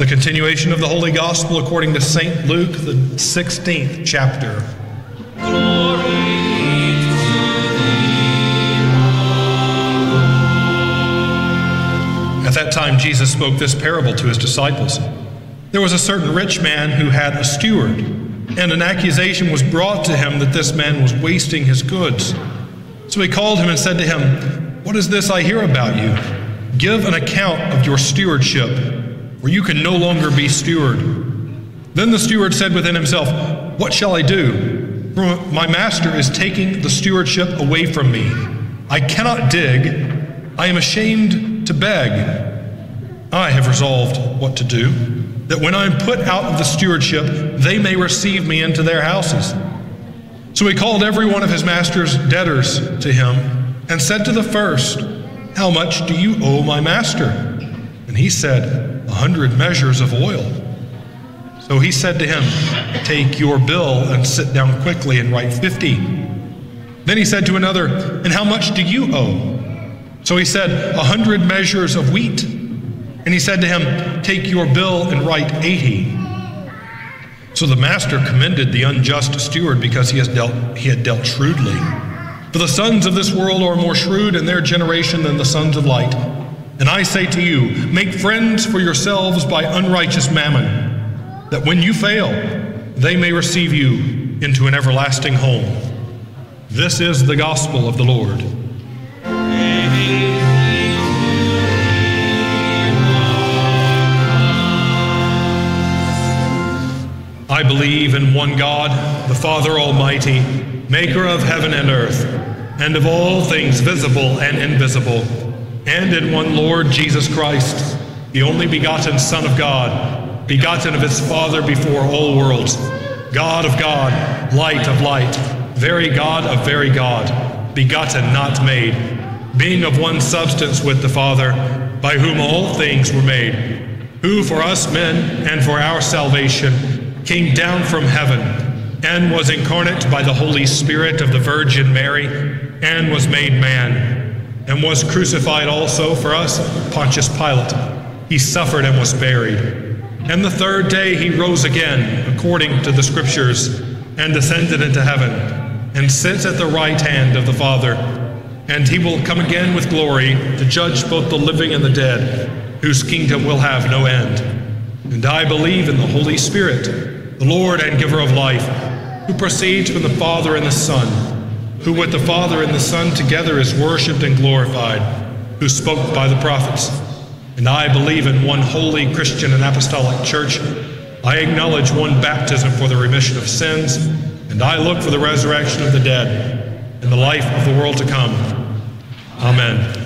The continuation of the Holy Gospel according to St. Luke, the 16th chapter. At that time Jesus spoke this parable to his disciples. There was a certain rich man who had a steward, and an accusation was brought to him that this man was wasting his goods. So he called him and said to him, "What is this I hear about you? Give an account of your stewardship, or you can no longer be steward." Then the steward said within himself, "What shall I do? For my master is taking the stewardship away from me. I cannot dig. I am ashamed to beg. I have resolved what to do, that when I am put out of the stewardship, they may receive me into their houses." So he called every one of his master's debtors to him and said to the first, "How much do you owe my master?" And he said, 100 measures of oil. So he said to him, "Take your bill and sit down quickly and write 50. Then he said to another, "And how much do you owe?" So he said, 100 measures of wheat. And he said to him, "Take your bill and write 80. So the master commended the unjust steward because he had dealt shrewdly. For the sons of this world are more shrewd in their generation than the sons of light. And I say to you, make friends for yourselves by unrighteous mammon, that when you fail, they may receive you into an everlasting home." This is the gospel of the Lord. I believe in one God, the Father Almighty, maker of heaven and earth, and of all things visible and invisible, and in one Lord Jesus Christ, the only begotten Son of God, begotten of his Father before all worlds, God of God, light of light, very God of very God, begotten, not made, being of one substance with the Father, by whom all things were made, who for us men and for our salvation came down from heaven, and was incarnate by the Holy Spirit of the Virgin Mary, and was made man, and was crucified also for us, Pontius Pilate. He suffered and was buried. And the third day he rose again, according to the Scriptures, and ascended into heaven, and sits at the right hand of the Father. And he will come again with glory to judge both the living and the dead, whose kingdom will have no end. And I believe in the Holy Spirit, the Lord and giver of life, who proceeds from the Father and the Son, who with the Father and the Son together is worshipped and glorified, who spoke by the prophets. And I believe in one holy Christian and apostolic church. I acknowledge one baptism for the remission of sins, and I look for the resurrection of the dead and the life of the world to come. Amen.